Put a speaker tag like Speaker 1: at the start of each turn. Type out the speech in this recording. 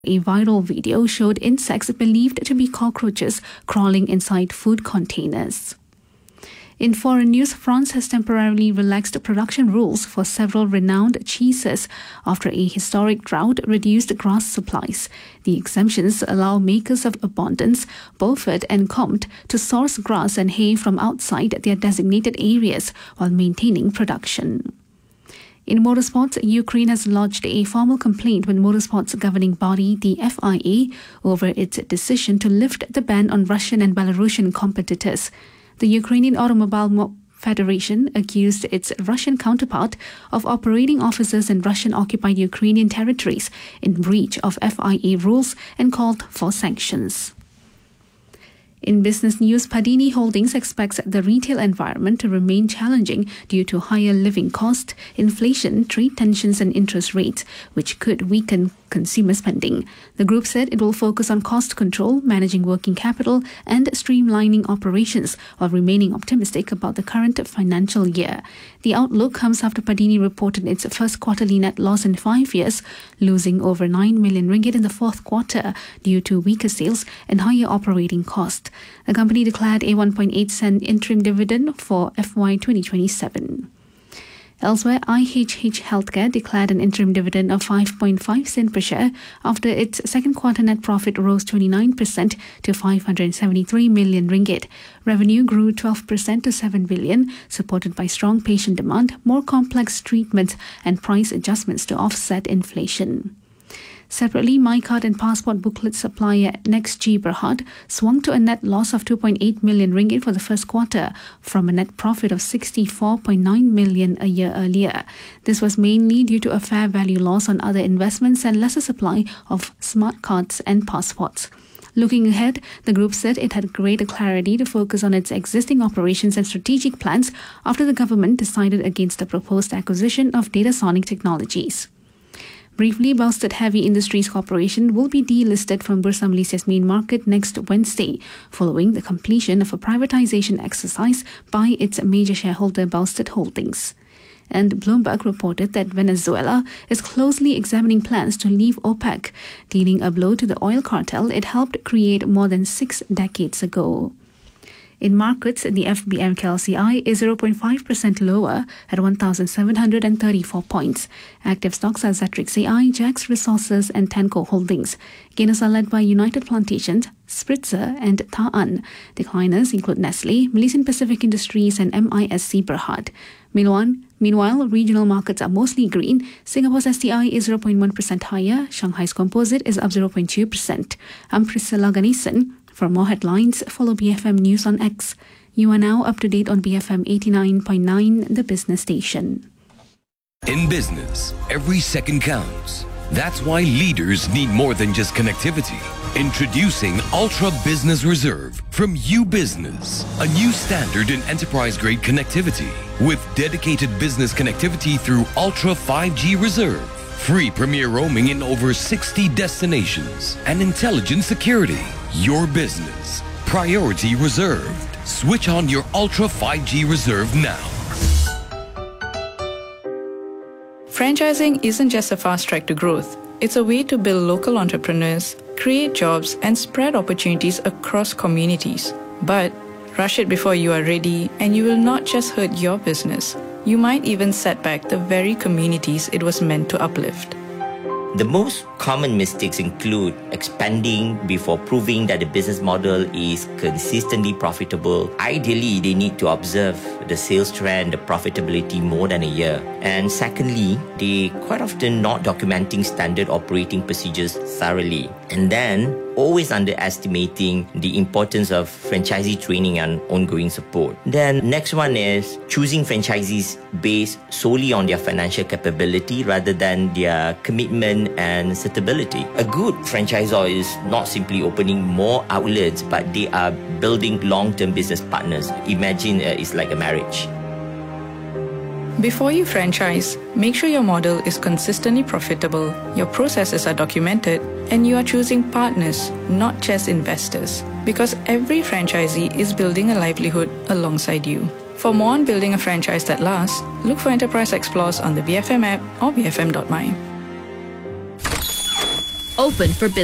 Speaker 1: A viral video showed insects believed to be cockroaches crawling inside food containers. In foreign news, France has temporarily relaxed production rules for several renowned cheeses after a historic drought reduced grass supplies. The exemptions allow makers of Abondance, Beaufort and Comte to source grass and hay from outside their designated areas while maintaining production. In motorsports, Ukraine has lodged a formal complaint with motorsports governing body, the FIA, over its decision to lift the ban on Russian and Belarusian competitors. The Ukrainian Automobile Federation accused its Russian counterpart of operating offices in Russian-occupied Ukrainian territories in breach of FIA rules and called for sanctions. In business news, Padini Holdings expects the retail environment to remain challenging due to higher living costs, inflation, trade tensions and interest rates, which could weaken consumer spending. The group said it will focus on cost control, managing working capital and streamlining operations while remaining optimistic about the current financial year. The outlook comes after Padini reported its first quarterly net loss in 5 years, losing over 9 million ringgit in the fourth quarter due to weaker sales and higher operating costs. The company declared a 1.8 cent interim dividend for FY 2027. Elsewhere, IHH Healthcare declared an interim dividend of 5.5 cent per share after its second quarter net profit rose 29% to 573 million ringgit. Revenue grew 12% to 7 billion, supported by strong patient demand, more complex treatments and price adjustments to offset inflation. Separately, MyCard and passport booklet supplier NextG Berhad swung to a net loss of 2.8 million ringgit for the first quarter from a net profit of 64.9 million a year earlier. This was mainly due to a fair value loss on other investments and lesser supply of smart cards and passports. Looking ahead, the group said it had greater clarity to focus on its existing operations and strategic plans after the government decided against the proposed acquisition of Datasonic Technologies. Briefly, Belsted Heavy Industries Corporation will be delisted from Bursa Malaysia's main market next Wednesday, following the completion of a privatization exercise by its major shareholder Belsted Holdings. And Bloomberg reported that Venezuela is closely examining plans to leave OPEC, dealing a blow to the oil cartel it helped create more than 6 decades ago. In markets, the FBM KLCI is 0.5% lower at 1,734 points. Active stocks are Zetrix AI, Jax Resources and Tenco Holdings. Gainers are led by United Plantations, Spritzer and Ta'an. Decliners include Nestle, Malaysian Pacific Industries and MISC Berhad. Meanwhile, regional markets are mostly green. Singapore's STI is 0.1% higher. Shanghai's Composite is up 0.2%. I'm Priscilla Ganesan. For more headlines, follow BFM News on X. You are now up to date on BFM 89.9, the business station.
Speaker 2: In business, every second counts. That's why leaders need more than just connectivity. Introducing Ultra Business Reserve from UBusiness, a new standard in enterprise-grade connectivity with dedicated business connectivity through Ultra 5G Reserve. Free premier roaming in over 60 destinations and intelligent security. Your business. Priority reserved. Switch on your Ultra 5G Reserve now.
Speaker 3: Franchising isn't just a fast track to growth. It's a way to build local entrepreneurs, create jobs, and spread opportunities across communities. But rush it before you are ready, and you will not just hurt your business. You might even set back the very communities it was meant to uplift.
Speaker 4: The most common mistakes include expanding before proving that the business model is consistently profitable. Ideally, they need to observe the sales trend, the profitability more than a year. And secondly, they quite often not documenting standard operating procedures thoroughly. And then, always underestimating the importance of franchisee training and ongoing support. Then, next one is choosing franchisees based solely on their financial capability rather than their commitment and stability. A good franchisor is not simply opening more outlets, but they are building long-term business partners. Imagine it's like a marriage.
Speaker 3: Before you franchise, make sure your model is consistently profitable, your processes are documented, and you are choosing partners, not just investors. Because every franchisee is building a livelihood alongside you. For more on building a franchise that lasts, look for Enterprise Explorers on the BFM app or bfm.my.
Speaker 5: open for business.